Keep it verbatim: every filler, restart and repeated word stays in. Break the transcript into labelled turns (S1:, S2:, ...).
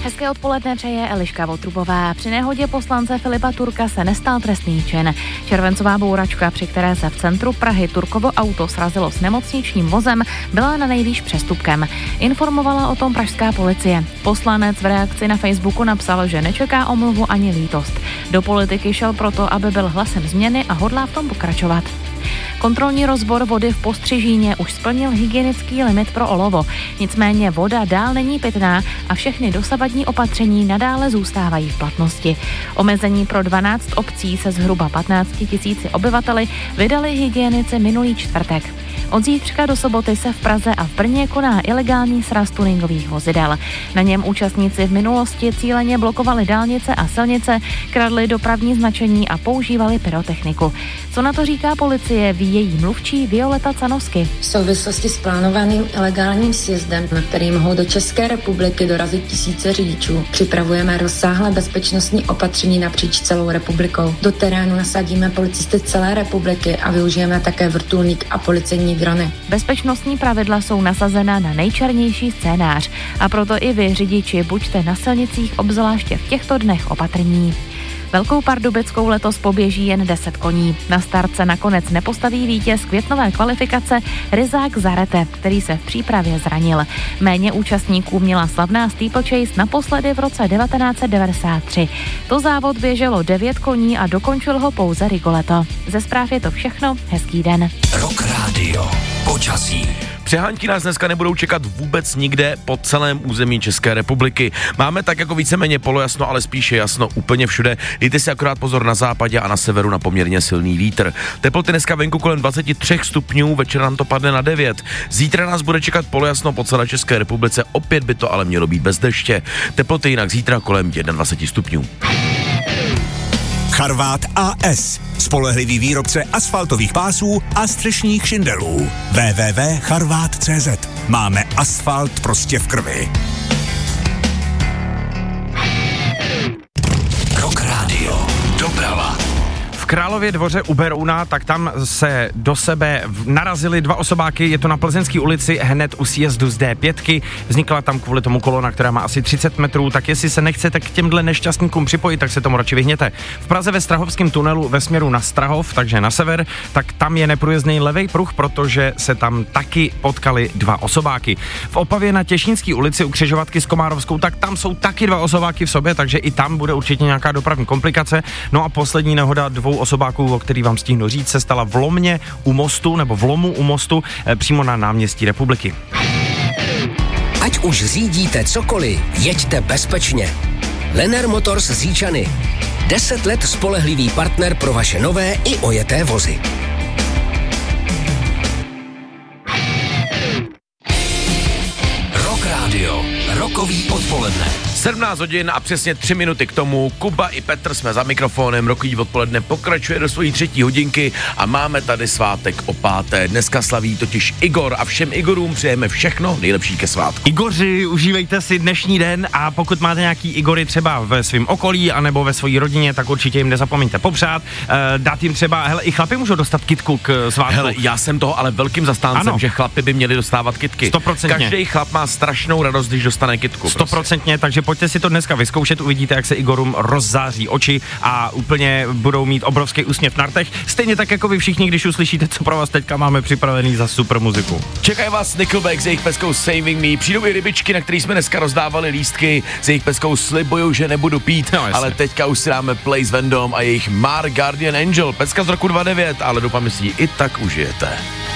S1: Hezké odpoledne přeje Eliška Votrubová. Při nehodě poslance Filipa Turka se nestal trestný čin. Červencová bouračka, při které se v centru Prahy Turkovo auto srazilo s nemocničním vozem, byla na nejvýš přestupkem. Informovala o tom pražská policie. Poslanec v reakci na Facebooku napsal, že nečeká omluvu ani lítost. Do politiky šel proto, aby byl hlasem změny a hodlá v tom pokračovat. Kontrolní rozbor vody v Postřižíně už splnil hygienický limit pro olovo. Nicméně voda dál není pitná a všechny dosavadní opatření nadále zůstávají v platnosti. Omezení pro dvanáct obcí se zhruba patnácti tisíci obyvateli vydali hygienici minulý čtvrtek. Od zítřka do soboty se v Praze a v Brně koná ilegální sraz tuningových vozidel. Na něm účastníci v minulosti cíleně blokovali dálnice a silnice, kradli dopravní značení a používali pyrotechniku. Co na to říká policie, ví její mluvčí Violeta Canovsky.
S2: V souvislosti s plánovaným ilegálním sjezdem, na který mohou do České republiky dorazit tisíce řidičů, připravujeme rozsáhlé bezpečnostní opatření napříč celou republikou. Do terénu nasadíme policisty celé republiky a využijeme také vrtulník a policejní drony.
S1: Bezpečnostní pravidla jsou nasazena na nejčernější scénář a proto i vy, řidiči, buďte na silnicích obzvláště v těchto dnech opatrní. Velkou Pardubickou letos poběží jen deset koní. Na start se nakonec nepostaví vítěz květnové kvalifikace Ryzák Zarete, který se v přípravě zranil. Méně účastníků měla slavná steeplechase naposledy v roce devatenáct set devadesát tři. To závod běželo devět koní a dokončil ho pouze Rigoletto. Ze zpráv je to všechno, hezký den.
S3: Rock Radio. Počasí. Přehánky nás dneska nebudou čekat vůbec nikde po celém území České republiky. Máme tak jako víceméně polojasno, ale spíše jasno úplně všude. Dejte si akorát pozor na západě a na severu na poměrně silný vítr. Teploty dneska venku kolem dvacet tři stupňů, večer nám to padne na devět. Zítra nás bude čekat polojasno po celé České republice, opět by to ale mělo být bez deště. Teploty jinak zítra kolem dvacet jedna stupňů.
S4: Charvát A S. Spolehlivý výrobce asfaltových pásů a střešních šindelů. w w w tečka charvát tečka cé zet. Máme asfalt prostě v krvi.
S3: Rock Radio. Doprava.
S5: V Králově dvoře u Berouna, tak tam se do sebe narazili dva osobáky, je to na Plzeňské ulici, hned u sjezdu z dé pět. Vznikla tam kvůli tomu kolona, která má asi třicet metrů, tak jestli se nechcete k těmhle nešťastníkům připojit, tak se tomu radši vyhněte. V Praze ve Strahovském tunelu ve směru na Strahov, takže na sever, tak tam je neprůjezdný levej pruh, protože se tam taky potkali dva osobáky. V Opavě na Těšínské ulici u křižovatky s Komárovskou, tak tam jsou taky dva osobáky v sobě, takže i tam bude určitě nějaká dopravní komplikace. No a poslední nehoda dvou osobáků, o který vám stihnu říct, se stala v Lomně u mostu, nebo v Lomu u mostu, eh, přímo na náměstí Republiky.
S3: Ať už řídíte cokoliv, jeďte bezpečně. Lenner Motors z Říčany. Deset let spolehlivý partner pro vaše nové i ojeté vozy. Rock Radio. Rokový odpoledne.
S6: sedmnáct hodin a přesně tři minuty k tomu. Kuba i Petr jsme za mikrofonem. Rokový odpoledne pokračuje do svojí třetí hodinky a máme tady svátek o páté. Dneska slaví totiž Igor a všem Igorům přejeme všechno nejlepší ke svátku.
S5: Igoři, užívejte si dnešní den a pokud máte nějaký Igory třeba ve svém okolí anebo ve své rodině, tak určitě jim nezapomeňte popřát. E, dát jim třeba, hele, i chlapi můžou dostat kytku k svátku.
S6: Hele, já jsem toho ale velkým zastáncem, ano, že chlapi by měli dostávat kytky.
S5: sto procent.
S6: Každý chlap má strašnou radost, když dostane kytku.
S5: sto procent, prostě. Takže pojďte si to dneska vyzkoušet, uvidíte, jak se Igorům rozzáří oči a úplně budou mít obrovský úsměv na rtech. Stejně tak jako vy všichni, když uslyšíte, co pro vás teďka máme připravený za super muziku.
S6: Čekají vás Nickelback s jejich peskou Saving Me. Přijdou i rybičky, na který jsme dneska rozdávali lístky, s jejich peskou Slibuju, že nebudu pít, no, ale teďka už si dáme Place Vendome a jejich Mar Guardian Angel. Peska z roku dva devět, ale doufám, že si ji i tak užijete.